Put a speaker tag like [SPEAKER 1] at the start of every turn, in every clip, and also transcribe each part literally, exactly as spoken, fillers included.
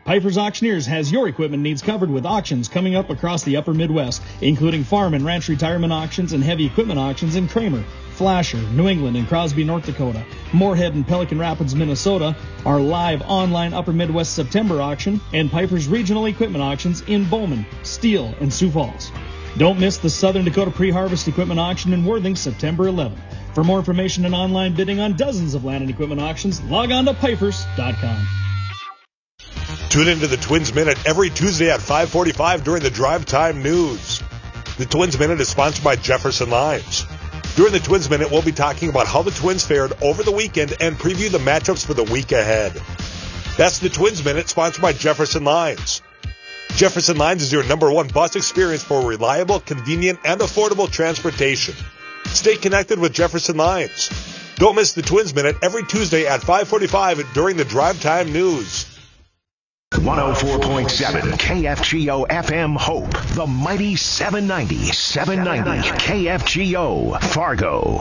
[SPEAKER 1] Piper's Auctioneers has your equipment needs covered with auctions coming up across the upper Midwest, including farm and ranch retirement auctions and heavy equipment auctions in Kramer, Flasher, New England, and Crosby, North Dakota. Moorhead and Pelican Rapids, Minnesota, our live online Upper Midwest September auction, and Piper's regional equipment auctions in Bowman, Steele, and Sioux Falls. Don't miss the Southern Dakota Pre-Harvest Equipment Auction in Worthing, September eleventh. For more information and online bidding on dozens of land and equipment auctions, log on to pipers dot com.
[SPEAKER 2] Tune into the Twins Minute every Tuesday at five forty-five during the Drive Time News. The Twins Minute is sponsored by Jefferson Limes. During the Twins Minute, we'll be talking about how the Twins fared over the weekend and preview the matchups for the week ahead. That's the Twins Minute, sponsored by Jefferson Limes. Jefferson Limes is your number one bus experience for reliable, convenient, and affordable transportation. Stay connected with Jefferson Limes. Don't miss the Twins Minute every Tuesday at five forty-five during the Drive Time News.
[SPEAKER 3] one oh four point seven K F G O F M Hope, the mighty seven ninety, seven ninety K F G O Fargo.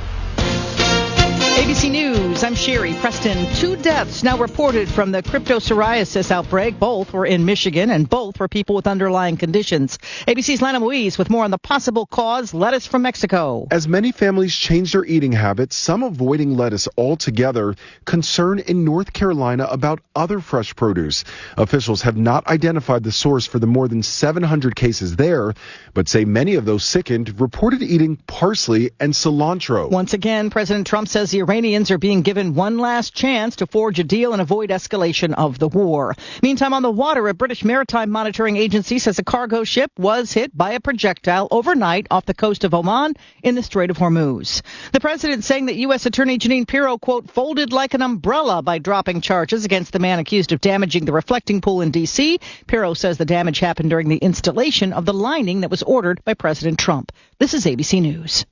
[SPEAKER 4] A B C News, I'm Sherry Preston. Two deaths now reported from the cryptopsoriasis outbreak. Both were in Michigan, and both were people with underlying conditions. A B C's Lana Moise with more on the possible cause, lettuce from Mexico.
[SPEAKER 5] As many families change their eating habits, some avoiding lettuce altogether, concern in North Carolina about other fresh produce. Officials have not identified the source for the more than seven hundred cases there, but say many of those sickened reported eating parsley and cilantro.
[SPEAKER 4] Once again, President Trump says the Iranians are being given one last chance to forge a deal and avoid escalation of the war. Meantime, on the water, a British maritime monitoring agency says a cargo ship was hit by a projectile overnight off the coast of Oman in the Strait of Hormuz. The president saying that U S. Attorney Jeanine Pirro, quote, folded like an umbrella by dropping charges against the man accused of damaging the reflecting pool in D C. Pirro says the damage happened during the installation of the lining that was ordered by President Trump. This is A B C News.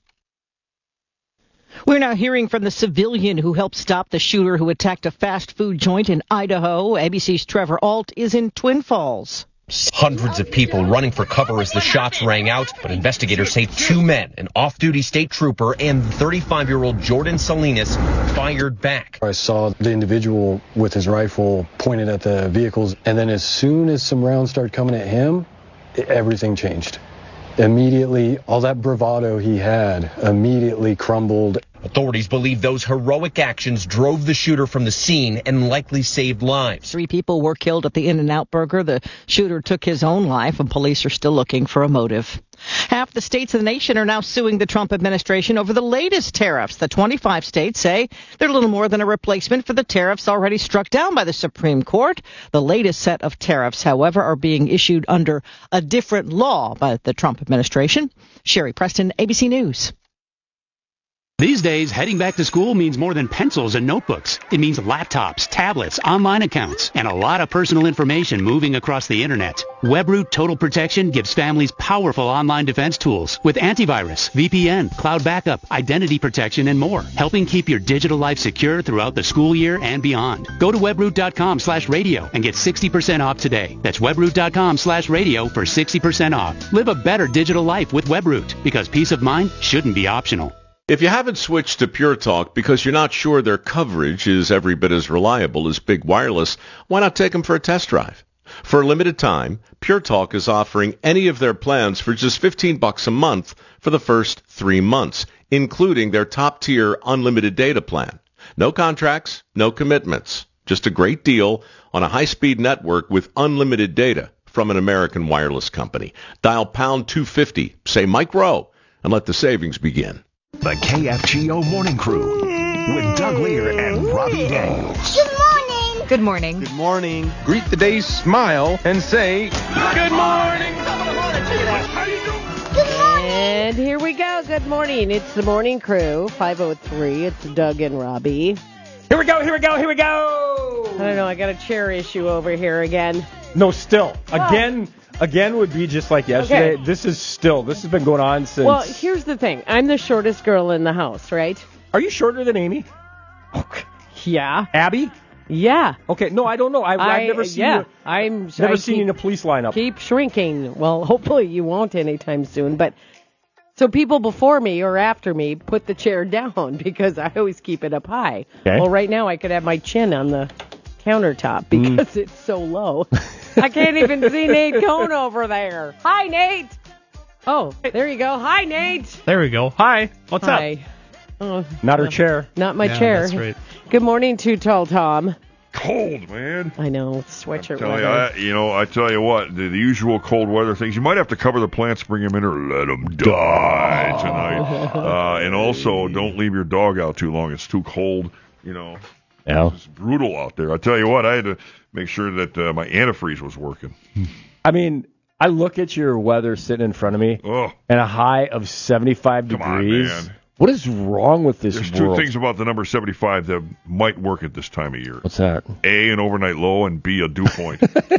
[SPEAKER 4] We're now hearing from the civilian who helped stop the shooter who attacked a fast food joint in Idaho. A B C's Trevor Ault is in Twin Falls.
[SPEAKER 6] Hundreds of people running for cover as the shots rang out, but investigators say two men, an off-duty state trooper and thirty-five-year-old Jordan Salinas, fired back.
[SPEAKER 7] I saw the individual with his rifle pointed at the vehicles, and then as soon as some rounds started coming at him, everything changed. Immediately, all that bravado he had immediately crumbled.
[SPEAKER 6] Authorities believe those heroic actions drove the shooter from the scene and likely saved lives.
[SPEAKER 4] Three people were killed at the In-N-Out Burger. The shooter took his own life, and police are still looking for a motive. Half the states of the nation are now suing the Trump administration over the latest tariffs. The twenty-five states say they're little more than a replacement for the tariffs already struck down by the Supreme Court. The latest set of tariffs, however, are being issued under a different law by the Trump administration. Sherry Preston, A B C News.
[SPEAKER 8] These days, heading back to school means more than pencils and notebooks. It means laptops, tablets, online accounts, and a lot of personal information moving across the internet. WebRoot Total Protection gives families powerful online defense tools with antivirus, V P N, cloud backup, identity protection, and more, helping keep your digital life secure throughout the school year and beyond. Go to webroot.com slash radio and get sixty percent off today. That's webroot.com slash radio for sixty percent off. Live a better digital life with WebRoot, because peace of mind shouldn't be optional.
[SPEAKER 9] If you haven't switched to Pure Talk because you're not sure their coverage is every bit as reliable as Big Wireless, why not take them for a test drive? For a limited time, Pure Talk is offering any of their plans for just fifteen bucks a month for the first three months, including their top-tier unlimited data plan. No contracts, no commitments, just a great deal on a high-speed network with unlimited data from an American wireless company. Dial pound two fifty, say Mike Rowe, and let the savings begin.
[SPEAKER 3] The K F G O Morning Crew with Doug Lear and Robbie Daniels.
[SPEAKER 10] Good morning.
[SPEAKER 11] Good morning.
[SPEAKER 12] Good morning. Greet the day, smile, and say, good morning.
[SPEAKER 10] Good morning.
[SPEAKER 13] And here we go. Good morning. It's the Morning Crew, five oh three. It's Doug and Robbie.
[SPEAKER 12] Here we go, here we go, here we go.
[SPEAKER 13] I don't know. I got a chair issue over here again.
[SPEAKER 12] No, still. Again. Oh. Again would be just like yesterday.
[SPEAKER 13] Okay.
[SPEAKER 12] This is still, this has been going on since...
[SPEAKER 13] Well, here's the thing. I'm the shortest girl in the house, right?
[SPEAKER 12] Are you shorter than Amy?
[SPEAKER 13] Okay. Yeah.
[SPEAKER 12] Abby?
[SPEAKER 13] Yeah.
[SPEAKER 12] Okay, no, I don't know. I,
[SPEAKER 13] I,
[SPEAKER 12] I've never seen
[SPEAKER 13] yeah,
[SPEAKER 12] you...
[SPEAKER 13] I'm,
[SPEAKER 12] never
[SPEAKER 13] I
[SPEAKER 12] seen
[SPEAKER 13] keep,
[SPEAKER 12] you in a police lineup.
[SPEAKER 13] Keep shrinking. Well, hopefully you won't anytime soon, but... So people before me or after me put the chair down because I always keep it up high.
[SPEAKER 12] Okay.
[SPEAKER 13] Well, right now I could have my chin on the countertop because mm. it's so low. I can't even see Nate Cohn over there. Hi, Nate. Oh, there you go. Hi, Nate.
[SPEAKER 10] There we go. Hi. What's
[SPEAKER 13] Hi.
[SPEAKER 10] up?
[SPEAKER 13] Oh,
[SPEAKER 11] not her chair.
[SPEAKER 13] Not my
[SPEAKER 10] yeah,
[SPEAKER 13] chair.
[SPEAKER 10] That's right.
[SPEAKER 13] Good morning, Too Tall Tom.
[SPEAKER 14] Cold, man.
[SPEAKER 13] I know, sweatshirt
[SPEAKER 14] tell
[SPEAKER 13] weather.
[SPEAKER 14] You, I, you know, I tell you what, the, the usual cold weather things. You might have to cover the plants, bring them in, or let them die tonight. uh, and also, don't leave your dog out too long. It's too cold. You know,
[SPEAKER 11] yeah.
[SPEAKER 14] It's brutal out there. I tell you what, I had to make sure that uh, my antifreeze was working.
[SPEAKER 11] I mean, I look at your weather sitting in front of me,
[SPEAKER 14] oh.
[SPEAKER 11] and a high of seventy-five
[SPEAKER 14] Come
[SPEAKER 11] degrees.
[SPEAKER 14] On, man.
[SPEAKER 11] What is wrong with this
[SPEAKER 14] There's
[SPEAKER 11] world?
[SPEAKER 14] two things about the number seventy-five that might work at this time of year.
[SPEAKER 11] What's that?
[SPEAKER 14] A, an overnight low, and B, a dew point.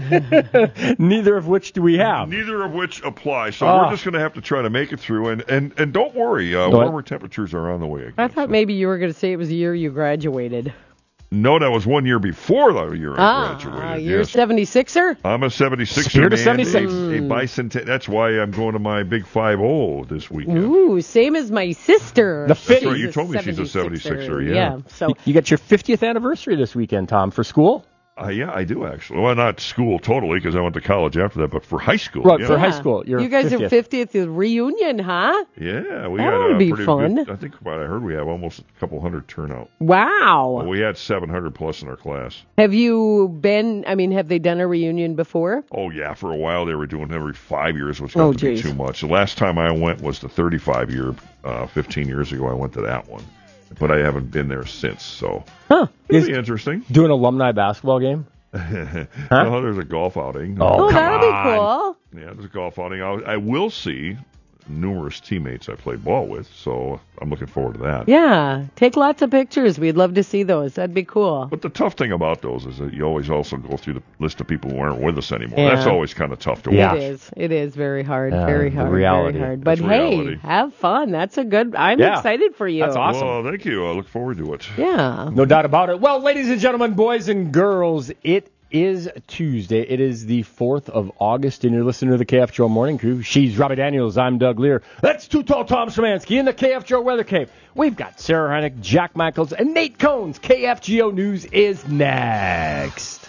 [SPEAKER 11] Neither of which do we have.
[SPEAKER 14] Neither of which apply. So
[SPEAKER 11] ah.
[SPEAKER 14] we're just going to have to try to make it through. And, and, and don't worry, uh, warmer temperatures are on the way again.
[SPEAKER 13] I thought
[SPEAKER 14] so.
[SPEAKER 13] maybe you were going to say it was the year you graduated.
[SPEAKER 14] No, that was one year before the year I
[SPEAKER 13] ah,
[SPEAKER 14] graduated.
[SPEAKER 13] You're
[SPEAKER 14] yes.
[SPEAKER 13] a seventy-sixer?
[SPEAKER 14] I'm a seventy-sixer,
[SPEAKER 11] Spirit
[SPEAKER 14] man.
[SPEAKER 11] of seventy-six.
[SPEAKER 14] A, a bicent- That's why I'm going to my big five oh this weekend.
[SPEAKER 13] Ooh, same as my sister.
[SPEAKER 11] The
[SPEAKER 14] That's right. You told me she's a seventy-sixer. Yeah.
[SPEAKER 13] yeah so
[SPEAKER 11] you, you got your fiftieth anniversary this weekend, Tom, for school?
[SPEAKER 14] Uh, yeah, I do actually. Well, not school totally because I went to college after that, but for high school.
[SPEAKER 11] Right,
[SPEAKER 14] yeah.
[SPEAKER 11] for high school. You're
[SPEAKER 13] you guys
[SPEAKER 11] fiftieth.
[SPEAKER 13] are fiftieth reunion, huh?
[SPEAKER 14] Yeah, we
[SPEAKER 13] that
[SPEAKER 14] had
[SPEAKER 13] would
[SPEAKER 14] a
[SPEAKER 13] be
[SPEAKER 14] pretty
[SPEAKER 13] fun.
[SPEAKER 14] good. I think what I heard we have almost a couple hundred turnout.
[SPEAKER 13] Wow.
[SPEAKER 14] Well, we had seven hundred plus in our class.
[SPEAKER 13] Have you been? I mean, have they done a reunion before?
[SPEAKER 14] Oh yeah, for a while they were doing every five years, which got
[SPEAKER 13] oh,
[SPEAKER 14] to
[SPEAKER 13] geez.
[SPEAKER 14] be too much. The last time I went was the thirty-five year, uh, fifteen years ago. I went to that one, but I haven't been there since. So,
[SPEAKER 11] huh?
[SPEAKER 14] It'll be interesting.
[SPEAKER 11] Do an alumni basketball game.
[SPEAKER 14] huh? No, there's a golf outing.
[SPEAKER 11] Oh,
[SPEAKER 13] oh that'll
[SPEAKER 11] on.
[SPEAKER 13] be cool.
[SPEAKER 14] Yeah, there's a golf outing. I'll, I will see numerous teammates I played ball with, so I'm looking forward to that.
[SPEAKER 13] Yeah, take lots of pictures. We'd love to see those. That'd be cool.
[SPEAKER 14] But the tough thing about those is that you always also go through the list of people who aren't with us anymore.
[SPEAKER 13] Yeah.
[SPEAKER 14] That's always kind of tough to
[SPEAKER 11] yeah.
[SPEAKER 14] watch.
[SPEAKER 13] It is. It is very hard.
[SPEAKER 11] Uh,
[SPEAKER 13] very hard.
[SPEAKER 11] reality.
[SPEAKER 13] Very hard. But
[SPEAKER 14] it's
[SPEAKER 13] hey,
[SPEAKER 14] reality.
[SPEAKER 13] have fun. That's a good. I'm
[SPEAKER 11] yeah.
[SPEAKER 13] excited for you.
[SPEAKER 11] That's awesome.
[SPEAKER 14] Well, thank you. I look forward to it.
[SPEAKER 13] Yeah.
[SPEAKER 11] No doubt about it. Well, ladies and gentlemen, boys and girls, it is Tuesday. It is the fourth of August, and you're listening to the K F Joe Morning Crew. She's Robbie Daniels. I'm Doug Lear. That's Too Tall Tom Szymanski in the K F Joe Weather Cave. We've got Sarah Heineck, Jack Michaels, and Nate Cones. K F G O News is next.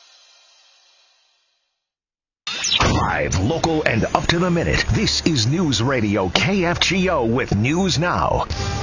[SPEAKER 3] Live, local, and up to the minute. This is News Radio K F G O with News Now.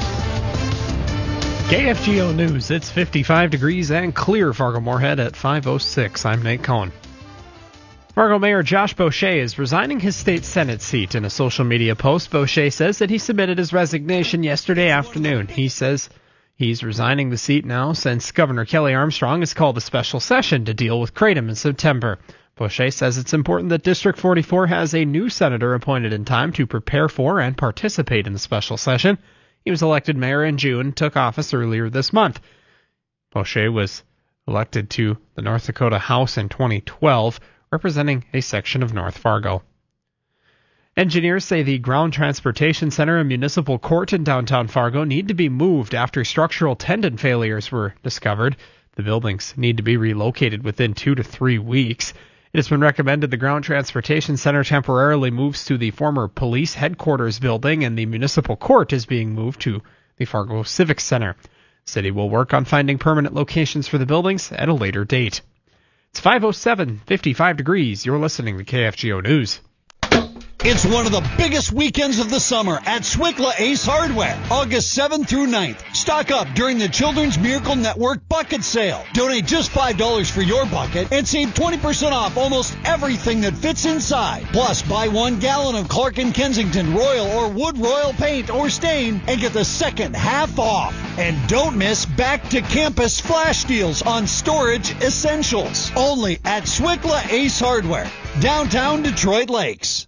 [SPEAKER 10] K F G O News, it's fifty-five degrees and clear Fargo-Moorhead at five oh six. I'm Nate Cohn. Fargo Mayor Josh Boucher is resigning his state Senate seat. In a social media post, Boucher says that he submitted his resignation yesterday afternoon. He says he's resigning the seat now since Governor Kelly Armstrong has called a special session to deal with Kratom in September. Boucher says it's important that District forty-four has a new senator appointed in time to prepare for and participate in the special session. He was elected mayor in June and took office earlier this month. Boucher was elected to the North Dakota House in twenty twelve, representing a section of North Fargo. Engineers say the Ground Transportation Center and Municipal Court in downtown Fargo need to be moved after structural tendon failures were discovered. The buildings need to be relocated within two to three weeks. It has been recommended the Ground Transportation Center temporarily moves to the former police headquarters building, and the municipal court is being moved to the Fargo Civic Center. The city will work on finding permanent locations for the buildings at a later date. It's five oh seven, fifty-five degrees. You're listening to K F G O News.
[SPEAKER 15] It's one of the biggest weekends of the summer at Swickla Ace Hardware, August seventh through ninth. Stock up during the Children's Miracle Network bucket sale. Donate just five dollars for your bucket and save twenty percent off almost everything that fits inside. Plus, buy one gallon of Clark and Kensington Royal or Wood Royal paint or stain and get the second half off. And don't miss Back to Campus flash deals on storage essentials. Only at Swickla Ace Hardware, downtown Detroit Lakes.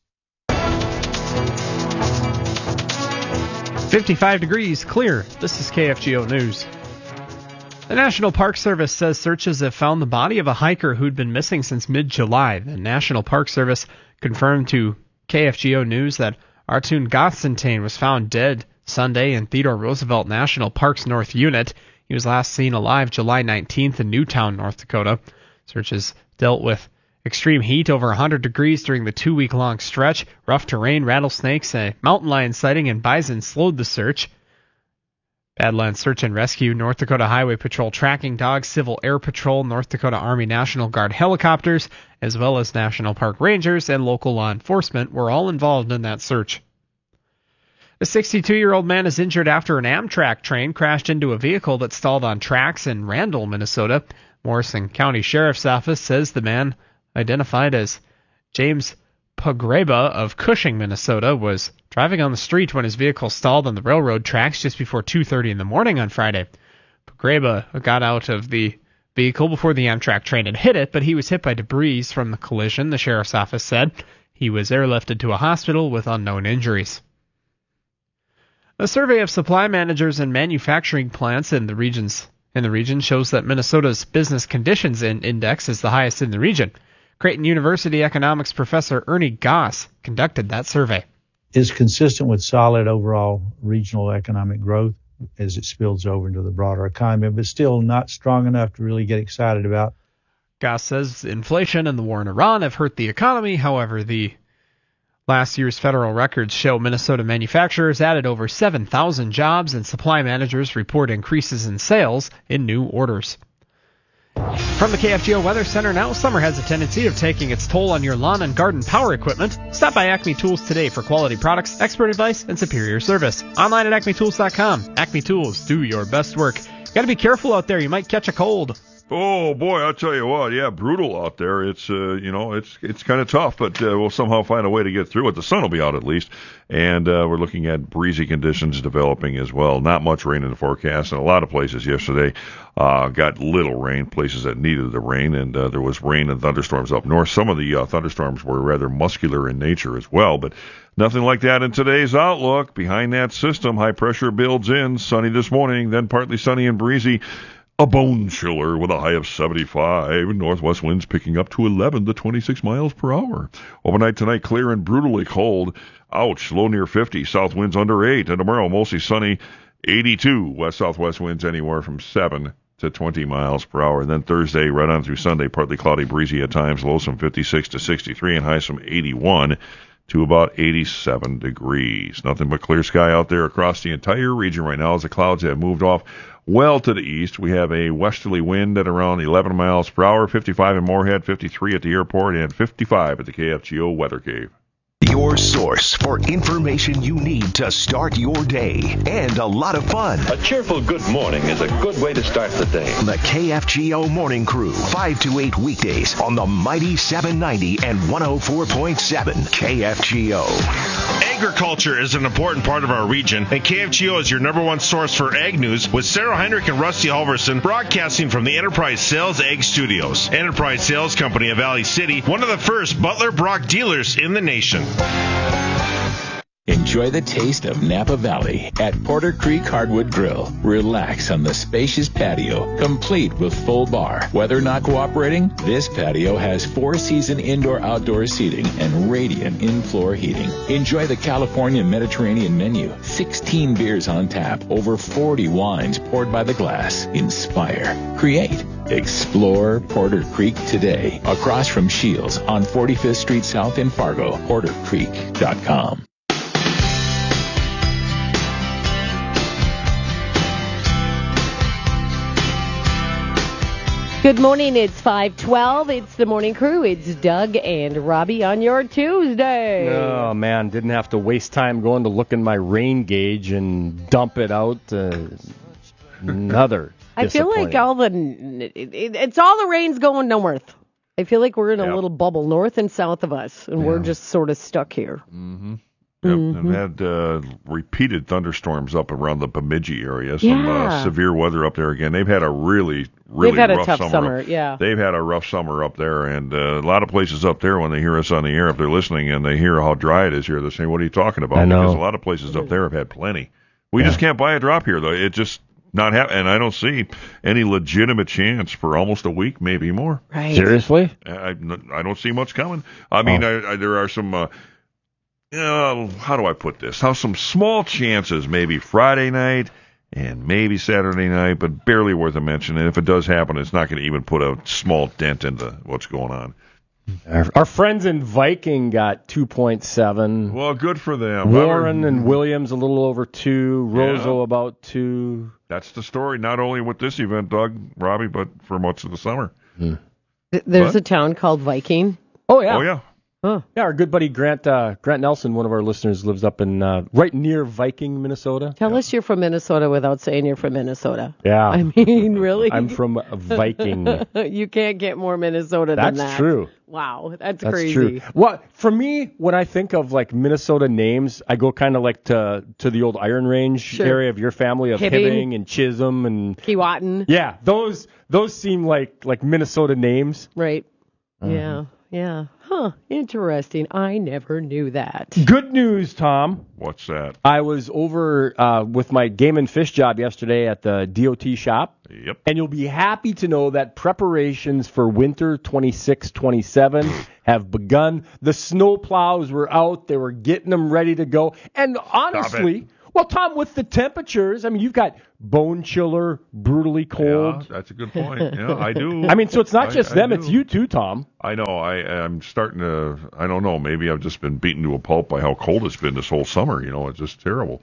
[SPEAKER 10] fifty-five degrees, clear. This is K F G O News. The National Park Service says searches have found the body of a hiker who'd been missing since mid-July. The National Park Service confirmed to K F G O News that Artun Gothsentane was found dead Sunday in Theodore Roosevelt National Park's North Unit. He was last seen alive July nineteenth in Newtown, North Dakota. Searches dealt with extreme heat over one hundred degrees during the two-week-long stretch. Rough terrain, rattlesnakes, a mountain lion sighting, and bison slowed the search. Badlands Search and Rescue, North Dakota Highway Patrol tracking dogs, Civil Air Patrol, North Dakota Army National Guard helicopters, as well as National Park Rangers and local law enforcement were all involved in that search. A sixty-two-year-old man is injured after an Amtrak train crashed into a vehicle that stalled on tracks in Randall, Minnesota. Morrison County Sheriff's Office says the man, identified as James Pogreba of Cushing, Minnesota, was driving on the street when his vehicle stalled on the railroad tracks just before two thirty in the morning on Friday. Pogreba got out of the vehicle before the Amtrak train had hit it, but he was hit by debris from the collision, the sheriff's office said. He was airlifted to a hospital with unknown injuries. A survey of supply managers and manufacturing plants in the regions in the region shows that Minnesota's business conditions index is the highest in the region. Creighton University economics professor Ernie Goss conducted that survey.
[SPEAKER 16] Is consistent with solid overall regional economic growth as it spills over into the broader economy, but still not strong enough to really get excited about.
[SPEAKER 10] Goss says inflation and the war in Iran have hurt the economy. However, the last year's federal records show Minnesota manufacturers added over seven thousand jobs, and supply managers report increases in sales in new orders. From the K F G O Weather Center now, summer has a tendency of taking its toll on your lawn and garden power equipment. Stop by Acme Tools today for quality products, expert advice, and superior service. Online at acme tools dot com. Acme Tools, do your best work. Got to be careful out there. You might catch a cold.
[SPEAKER 14] Oh boy, I'll tell you what, yeah, brutal out there. It's uh, you know, it's it's kind of tough, but uh, we'll somehow find a way to get through it. The sun will be out at least, and uh, we're looking at breezy conditions developing as well. Not much rain in the forecast, and a lot of places yesterday uh, got little rain. Places that needed the rain, and uh, there was rain and thunderstorms up north. Some of the uh, thunderstorms were rather muscular in nature as well, but nothing like that in today's outlook. Behind that system, high pressure builds in. Sunny this morning, then partly sunny and breezy. A bone chiller with a high of seventy-five. Northwest winds picking up to eleven to twenty-six miles per hour. Overnight tonight, clear and brutally cold. Ouch, low near fifty. South winds under eight. And tomorrow, mostly sunny, eighty-two. West-southwest winds anywhere from seven to twenty miles per hour. And then Thursday, right on through Sunday, partly cloudy, breezy at times. Lows from fifty-six to sixty-three and highs from eighty-one to about eighty-seven degrees. Nothing but clear sky out there across the entire region right now as the clouds have moved off well to the east. We have a westerly wind at around eleven miles per hour, fifty-five in Moorhead, fifty-three at the airport, and fifty-five at the K F G O Weather Cave.
[SPEAKER 3] Your source for information you need to start your day and a lot of fun.
[SPEAKER 17] A cheerful good morning is a good way to start the day.
[SPEAKER 3] The K F G O Morning Crew, five to eight weekdays on the mighty seven ninety and one oh four point seven K F G O.
[SPEAKER 18] Agriculture is an important part of our region, and K F G O is your number one source for ag news with Sarah Heinrich and Rusty Halverson broadcasting from the Enterprise Sales Ag Studios. Enterprise Sales Company of Valley City, one of the first Butler Brock dealers in the nation.
[SPEAKER 19] Enjoy the taste of Napa Valley at Porter Creek Hardwood Grill. Relax on the spacious patio, complete with full bar. Weather not cooperating? This patio has four-season indoor-outdoor seating and radiant in-floor heating. Enjoy the California Mediterranean menu. sixteen beers on tap, over forty wines poured by the glass. Inspire, create, explore Porter Creek today. Across from Shields on forty-fifth Street South in Fargo, porter creek dot com.
[SPEAKER 13] Good morning, it's five twelve. It's the Morning Crew. It's Doug and Robbie on your Tuesday.
[SPEAKER 11] Oh, man, didn't have to waste time going to look in my rain gauge and dump it out. Uh, another
[SPEAKER 13] I feel like all the, it, it, it's all the rain's going north. I feel like we're in a yep. little bubble north and south of us, and yeah. we're just sort of stuck here.
[SPEAKER 14] Mm-hmm. Yep, mm-hmm. I've had uh, repeated thunderstorms up around the Bemidji area. Some
[SPEAKER 13] yeah.
[SPEAKER 14] uh, severe weather up there again. They've had a really, really
[SPEAKER 13] They've had
[SPEAKER 14] rough
[SPEAKER 13] a tough
[SPEAKER 14] summer.
[SPEAKER 13] summer. Yeah.
[SPEAKER 14] They've had a rough summer up there, and uh, a lot of places up there, when they hear us on the air, if they're listening and they hear how dry it is here, they're saying, "What are you talking about?"
[SPEAKER 11] I know.
[SPEAKER 14] Because a lot of places up there have had plenty. We yeah. just can't buy a drop here, though. It just not ha- and I don't see any legitimate chance for almost a week, maybe more.
[SPEAKER 13] Right?
[SPEAKER 11] Seriously?
[SPEAKER 14] I, I don't see much coming. I mean, oh. I, I, there are some. Uh, Uh, how do I put this? How some small chances, maybe Friday night and maybe Saturday night, but barely worth a mention. And if it does happen, it's not going to even put a small dent into what's going on.
[SPEAKER 11] Our, our friends in Viking got two point seven.
[SPEAKER 14] Well, good for them.
[SPEAKER 11] Warren and Williams a little over two. Roseau
[SPEAKER 14] Yeah.
[SPEAKER 11] about two.
[SPEAKER 14] That's the story, not only with this event, Doug, Robbie, but for much of the summer.
[SPEAKER 13] Th- There's
[SPEAKER 14] What?
[SPEAKER 13] a town called Viking.
[SPEAKER 11] Oh, yeah.
[SPEAKER 14] Oh, yeah.
[SPEAKER 13] Huh.
[SPEAKER 11] Yeah, our good buddy Grant uh, Grant Nelson, one of our listeners, lives up in uh, right near Viking, Minnesota.
[SPEAKER 13] Tell us you're from Minnesota without saying you're from Minnesota.
[SPEAKER 11] Yeah.
[SPEAKER 13] I mean, really?
[SPEAKER 11] I'm from Viking.
[SPEAKER 13] You can't get more Minnesota than
[SPEAKER 11] That's
[SPEAKER 13] that.
[SPEAKER 11] true.
[SPEAKER 13] Wow, that's,
[SPEAKER 11] That's
[SPEAKER 13] crazy.
[SPEAKER 11] true. What for me, when I think of like Minnesota names, I go kind of like to to the old Iron Range
[SPEAKER 13] Sure.
[SPEAKER 11] area of your family of
[SPEAKER 13] Hibbing.
[SPEAKER 11] Hibbing and Chisholm and
[SPEAKER 13] Keewatin.
[SPEAKER 11] yeah, those those seem like like Minnesota names.
[SPEAKER 13] Right.
[SPEAKER 11] Uh-huh.
[SPEAKER 13] Yeah. Yeah. Huh. Interesting. I never knew that.
[SPEAKER 11] Good news, Tom.
[SPEAKER 14] What's that?
[SPEAKER 11] I was over uh, with my game and fish job yesterday at the D O T shop.
[SPEAKER 14] Yep.
[SPEAKER 11] And you'll be happy to know that preparations for winter twenty-six twenty-seven have begun. The snow plows were out. They were getting them ready to go. And honestly, well, Tom, with the temperatures, I mean, you've got bone chiller, brutally cold.
[SPEAKER 14] Yeah, that's a good point. Yeah, I do.
[SPEAKER 11] I mean, so it's not
[SPEAKER 14] I-
[SPEAKER 11] just
[SPEAKER 14] I
[SPEAKER 11] them,
[SPEAKER 14] do.
[SPEAKER 11] it's you too, Tom.
[SPEAKER 14] I know. I, I'm starting to, I don't know, maybe I've just been beaten to a pulp by how cold it's been this whole summer. You know, it's just terrible.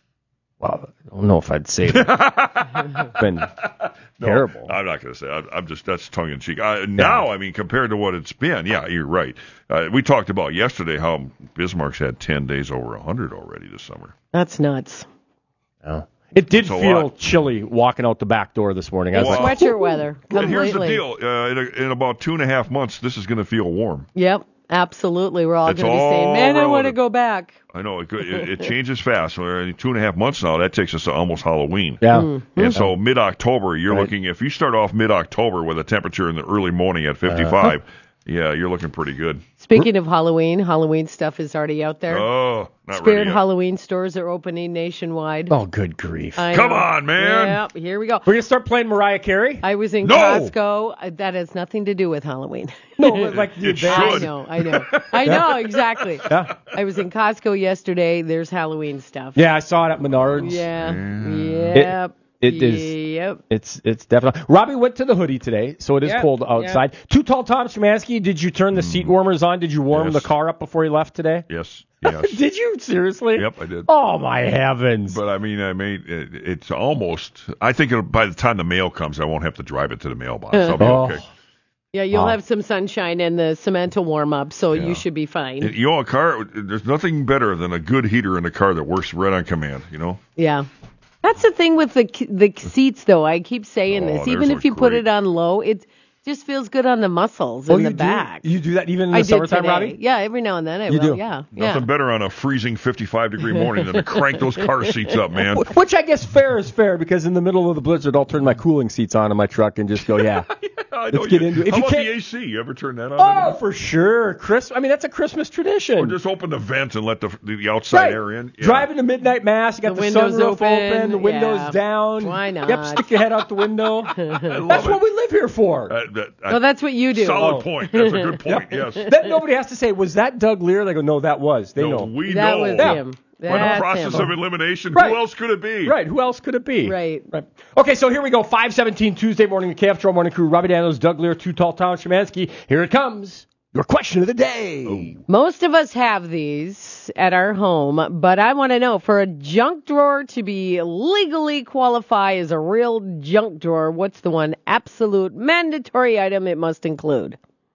[SPEAKER 11] Well, I don't know if I'd say that. It's been
[SPEAKER 14] No,
[SPEAKER 11] terrible.
[SPEAKER 14] I'm not going to say. I'm, I'm just that's tongue in cheek. I, now, I mean, compared to what it's been, yeah, you're right. Uh, we talked about yesterday how Bismarck's had ten days over one hundred already this summer.
[SPEAKER 13] That's nuts.
[SPEAKER 11] Oh. It did
[SPEAKER 14] It's a
[SPEAKER 11] feel
[SPEAKER 14] lot.
[SPEAKER 11] chilly walking out the back door this morning. I was
[SPEAKER 14] Well,
[SPEAKER 11] like,
[SPEAKER 13] Sweatshirt weather.
[SPEAKER 14] And here's the
[SPEAKER 13] Completely.
[SPEAKER 14] deal: uh, in, a, in about two and a half months, this is going to feel warm.
[SPEAKER 13] Yep. Absolutely. We're all
[SPEAKER 14] It's
[SPEAKER 13] going to be
[SPEAKER 14] all
[SPEAKER 13] saying, man, I want to
[SPEAKER 14] relative.
[SPEAKER 13] go back.
[SPEAKER 14] I know it, it, it changes fast. We're in two and a half months now. That takes us to almost Halloween.
[SPEAKER 11] yeah.
[SPEAKER 13] Mm-hmm.
[SPEAKER 14] And so mid-October, you're
[SPEAKER 11] Right.
[SPEAKER 14] looking, if you start off mid-October with a temperature in the early morning at fifty-five, yeah, you're looking pretty good.
[SPEAKER 13] Speaking of Halloween, Halloween stuff is already out there.
[SPEAKER 14] Oh, not
[SPEAKER 13] Spirit
[SPEAKER 14] ready yet.
[SPEAKER 13] Halloween stores are opening nationwide.
[SPEAKER 11] Oh, good grief.
[SPEAKER 13] I
[SPEAKER 14] Come
[SPEAKER 13] know.
[SPEAKER 14] on, man.
[SPEAKER 13] Yep, here we go.
[SPEAKER 11] We're going to start playing Mariah Carey?
[SPEAKER 13] I was in
[SPEAKER 14] No.
[SPEAKER 13] Costco. Uh, That has nothing to do with Halloween.
[SPEAKER 11] No, but like the
[SPEAKER 14] It
[SPEAKER 11] advance-
[SPEAKER 13] I
[SPEAKER 14] should.
[SPEAKER 13] know, I know. I know, exactly.
[SPEAKER 11] Yeah.
[SPEAKER 13] I was in Costco yesterday. There's Halloween stuff.
[SPEAKER 11] Yeah, I saw it at Menards.
[SPEAKER 13] Yeah.
[SPEAKER 14] Mm.
[SPEAKER 13] Yep.
[SPEAKER 11] It is.
[SPEAKER 13] Yep.
[SPEAKER 11] It's it's definitely. Robbie went to the hoodie today, so it is
[SPEAKER 10] Yep,
[SPEAKER 11] cold outside. Too Tall Tom Szymanski, did you turn the seat warmers on? Did you warm
[SPEAKER 14] Yes.
[SPEAKER 11] the car up before you left today?
[SPEAKER 14] Yes, yes.
[SPEAKER 11] Did you seriously?
[SPEAKER 14] Yep, I did.
[SPEAKER 11] Oh my heavens!
[SPEAKER 14] But I mean, I made it, it's almost. I think it'll, by the time the mail comes, I won't have to drive it to the mailbox. I'll be
[SPEAKER 11] Oh.
[SPEAKER 14] okay.
[SPEAKER 13] Yeah, you'll
[SPEAKER 11] Wow.
[SPEAKER 13] have some sunshine and the cement will warm up, so
[SPEAKER 14] Yeah.
[SPEAKER 13] you should be fine.
[SPEAKER 14] You know, a car. There's nothing better than a good heater in a car that works right on command. You know.
[SPEAKER 13] Yeah. That's the thing with the the seats, though. I keep saying
[SPEAKER 14] Oh,
[SPEAKER 13] this.
[SPEAKER 14] theirs
[SPEAKER 13] Even
[SPEAKER 14] are
[SPEAKER 13] if you put
[SPEAKER 14] great.
[SPEAKER 13] it on low, it just feels good on the muscles
[SPEAKER 11] oh,
[SPEAKER 13] in
[SPEAKER 11] you
[SPEAKER 13] the back.
[SPEAKER 11] do you do that even in
[SPEAKER 13] I
[SPEAKER 11] the
[SPEAKER 13] did
[SPEAKER 11] summertime,
[SPEAKER 13] today.
[SPEAKER 11] Robbie?
[SPEAKER 13] Yeah, every now and then I
[SPEAKER 11] You
[SPEAKER 13] will.
[SPEAKER 11] do?
[SPEAKER 13] Yeah,
[SPEAKER 14] Nothing
[SPEAKER 13] yeah.
[SPEAKER 14] better on a freezing fifty-five degree morning than to crank those car seats up, man.
[SPEAKER 11] Which I guess fair is fair because in the middle of the blizzard, I'll turn my cooling seats on in my truck and just go, yeah.
[SPEAKER 14] I
[SPEAKER 11] Let's
[SPEAKER 14] know
[SPEAKER 11] get
[SPEAKER 14] you-
[SPEAKER 11] into it. If
[SPEAKER 14] How
[SPEAKER 11] you
[SPEAKER 14] about
[SPEAKER 11] can't-
[SPEAKER 14] the A C? You ever turn that on?
[SPEAKER 11] Oh, for sure. Chris, I mean, that's a Christmas tradition.
[SPEAKER 14] Or just open the vent and let the the outside
[SPEAKER 11] Right.
[SPEAKER 14] air in. Yeah.
[SPEAKER 11] Driving to midnight mass, you got
[SPEAKER 13] The
[SPEAKER 11] the,
[SPEAKER 13] windows
[SPEAKER 11] sunroof
[SPEAKER 13] open,
[SPEAKER 11] open, the windows
[SPEAKER 13] yeah.
[SPEAKER 11] down.
[SPEAKER 13] Why not?
[SPEAKER 11] Yep, stick your head out the window.
[SPEAKER 14] I love
[SPEAKER 11] That's
[SPEAKER 14] it.
[SPEAKER 11] what we live here for.
[SPEAKER 14] Uh, that- I-
[SPEAKER 13] Well, that's what you do.
[SPEAKER 14] Solid
[SPEAKER 11] Oh.
[SPEAKER 14] point. That's a good point. Yes.
[SPEAKER 11] Then nobody has to say, was that Doug Lear? They go, no, that was. They
[SPEAKER 14] No,
[SPEAKER 11] know.
[SPEAKER 14] we
[SPEAKER 13] That
[SPEAKER 14] know.
[SPEAKER 13] was
[SPEAKER 11] Yeah.
[SPEAKER 13] him.
[SPEAKER 14] By
[SPEAKER 13] That's
[SPEAKER 14] the process
[SPEAKER 13] him.
[SPEAKER 14] of elimination,
[SPEAKER 11] Right.
[SPEAKER 14] who else could it be?
[SPEAKER 11] Right, who else could it be?
[SPEAKER 13] Right.
[SPEAKER 11] Right. Okay, so here we go. five seventeen Tuesday morning, the K F Joe Morning Crew. Robbie Daniels, Doug Lear, Too Tall Tom Szymanski. Here it comes. Your question of the day.
[SPEAKER 13] Most of us have these at our home, but I want to know, for a junk drawer to be legally qualify as a real junk drawer, what's the one absolute mandatory item it must include?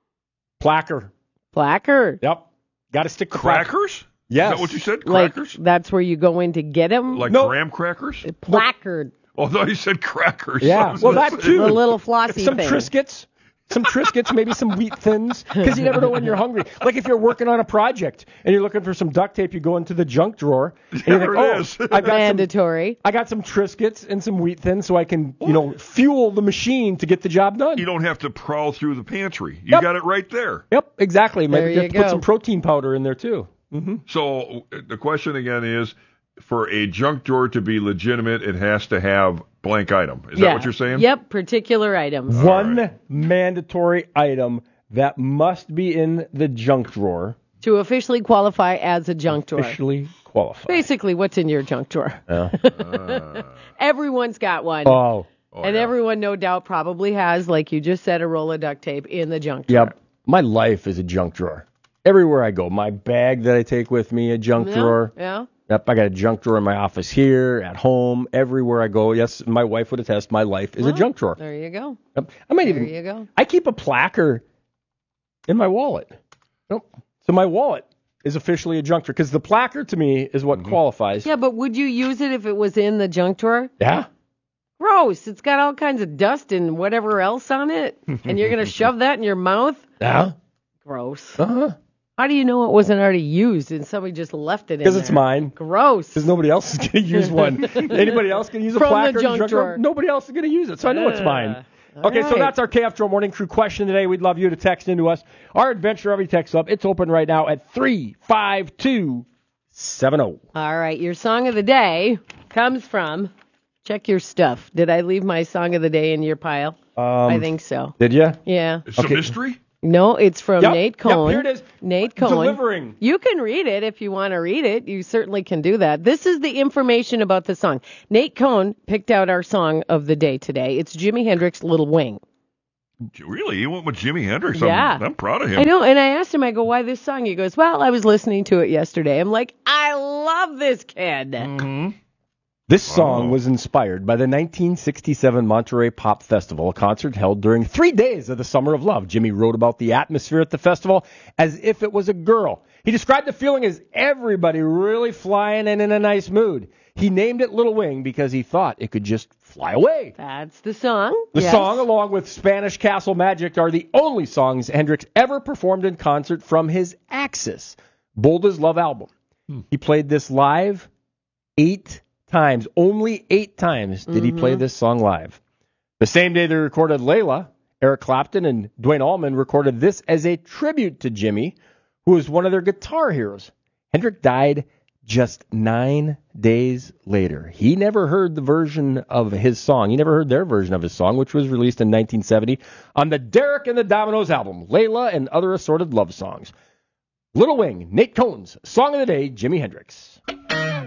[SPEAKER 11] Placker.
[SPEAKER 13] Placard.
[SPEAKER 11] Yep. Got to stick to placker.
[SPEAKER 14] Crackers?
[SPEAKER 11] Yes.
[SPEAKER 14] Is that what you said?
[SPEAKER 13] Like,
[SPEAKER 14] Crackers?
[SPEAKER 13] that's where you go in to get them?
[SPEAKER 14] Like
[SPEAKER 11] No.
[SPEAKER 14] graham crackers?
[SPEAKER 13] Placard.
[SPEAKER 14] Oh, no, you said crackers. I
[SPEAKER 11] Yeah,
[SPEAKER 14] was
[SPEAKER 11] well,
[SPEAKER 14] gonna
[SPEAKER 11] that
[SPEAKER 14] say-
[SPEAKER 11] too.
[SPEAKER 13] The little flossy
[SPEAKER 11] Some
[SPEAKER 13] thing.
[SPEAKER 11] Triscuits. Some Triscuits, maybe some wheat thins, because you never know when you're hungry. Like if you're working on a project and you're looking for some duct tape, you go into the junk drawer. And you're
[SPEAKER 14] There
[SPEAKER 11] like,
[SPEAKER 14] it
[SPEAKER 11] oh,
[SPEAKER 14] is.
[SPEAKER 11] I've got some,
[SPEAKER 13] Mandatory.
[SPEAKER 11] I got some Triscuits and some wheat thins, so I can, you know, fuel the machine to get the job done.
[SPEAKER 14] You don't have to prowl through the pantry. You
[SPEAKER 11] Yep.
[SPEAKER 14] got it right there.
[SPEAKER 11] Yep, exactly.
[SPEAKER 13] There
[SPEAKER 11] Maybe you
[SPEAKER 13] you
[SPEAKER 11] have to put
[SPEAKER 13] go.
[SPEAKER 11] some protein powder in there too. Mm-hmm.
[SPEAKER 14] So uh, the question again is, for a junk drawer to be legitimate, it has to have blank item. Is
[SPEAKER 13] yeah.
[SPEAKER 14] that what you're saying?
[SPEAKER 13] Yep, particular items.
[SPEAKER 11] One
[SPEAKER 14] right.
[SPEAKER 11] mandatory item that must be in the junk drawer.
[SPEAKER 13] To officially qualify as a junk drawer.
[SPEAKER 11] Officially qualified.
[SPEAKER 13] Basically, what's in your junk drawer?
[SPEAKER 11] Yeah.
[SPEAKER 13] Everyone's got one.
[SPEAKER 11] Oh.
[SPEAKER 14] Oh,
[SPEAKER 13] and
[SPEAKER 14] yeah.
[SPEAKER 13] everyone, no doubt, probably has, like you just said, a roll of duct tape in the junk drawer.
[SPEAKER 11] Yep. My life is a junk drawer. Everywhere I go, my bag that I take with me, a junk
[SPEAKER 13] Yeah,
[SPEAKER 11] drawer.
[SPEAKER 13] yeah.
[SPEAKER 11] Yep, I got a junk drawer in my office here, at home, everywhere I go. Yes, my wife would attest. My life is
[SPEAKER 13] Well,
[SPEAKER 11] a junk drawer.
[SPEAKER 13] There you go.
[SPEAKER 11] Yep. I might
[SPEAKER 13] There
[SPEAKER 11] even.
[SPEAKER 13] you go.
[SPEAKER 11] I keep a placard in my wallet. Nope. So my wallet is officially a junk drawer because the placard to me is what qualifies.
[SPEAKER 13] Yeah, but would you use it if it was in the junk drawer?
[SPEAKER 11] Yeah.
[SPEAKER 13] Gross. It's got all kinds of dust and whatever else on it. And you're going to shove that in your mouth?
[SPEAKER 11] Yeah.
[SPEAKER 13] Gross.
[SPEAKER 11] Uh-huh.
[SPEAKER 13] How do you know it wasn't already used and somebody just left it in there?
[SPEAKER 11] Because it's mine.
[SPEAKER 13] Gross.
[SPEAKER 11] Because nobody else is going to use one. Anybody else going to use a
[SPEAKER 13] From the
[SPEAKER 11] placard in
[SPEAKER 13] junk
[SPEAKER 11] junk drawer?
[SPEAKER 13] drawer.
[SPEAKER 11] Nobody else is going to use it, so I know it's
[SPEAKER 13] Yeah.
[SPEAKER 11] mine.
[SPEAKER 13] All
[SPEAKER 11] Okay, so
[SPEAKER 13] right.
[SPEAKER 11] that's our K F Joe Morning Crew question today. We'd love you to text into us. Our Adventure Every Text Up, it's open right now at three five two seven zero.
[SPEAKER 13] All right, your song of the day comes from, check your stuff. Did I leave my song of the day in your pile?
[SPEAKER 11] Um,
[SPEAKER 13] I think so.
[SPEAKER 11] Did you?
[SPEAKER 13] Yeah.
[SPEAKER 14] It's a mystery?
[SPEAKER 13] No, it's from
[SPEAKER 11] Yep,
[SPEAKER 13] Nate
[SPEAKER 11] yep,
[SPEAKER 13] Cohen.
[SPEAKER 11] here it is.
[SPEAKER 13] Nate Cohen.
[SPEAKER 11] Delivering.
[SPEAKER 13] You can read it if you want to read it. You certainly can do that. This is the information about the song. Nate Cohen picked out our song of the day today. It's Jimi Hendrix, Little Wing.
[SPEAKER 14] Really? You went with Jimi Hendrix?
[SPEAKER 13] Yeah.
[SPEAKER 14] I'm, I'm proud of him.
[SPEAKER 13] I know, and I asked him, I go, why this song? He goes, well, I was listening to it yesterday. I'm like, I love this kid.
[SPEAKER 14] Mm-hmm.
[SPEAKER 11] This song was inspired by the nineteen sixty-seven Monterey Pop Festival, a concert held during three days of the Summer of Love. Jimmy wrote about the atmosphere at the festival as if it was a girl. He described the feeling as everybody really flying and in a nice mood. He named it Little Wing because he thought it could just fly away.
[SPEAKER 13] That's the song.
[SPEAKER 11] The
[SPEAKER 13] Yes.
[SPEAKER 11] song, along with Spanish Castle Magic, are the only songs Hendrix ever performed in concert from his Axis, Bold as Love album.
[SPEAKER 14] Hmm.
[SPEAKER 11] He played this live eight times. Only eight times did he play
[SPEAKER 13] Mm-hmm.
[SPEAKER 11] this song live. The same day they recorded Layla, Eric Clapton and Duane Allman recorded this as a tribute to Jimmy, who was one of their guitar heroes. Hendrix died just nine days later. He never heard the version of his song. He never heard their version of his song, which was released in nineteen seventy on the Derek and the Dominoes album, Layla and Other Assorted Love Songs. Little Wing, Nate Cohen's Song of the Day, Jimi Hendrix.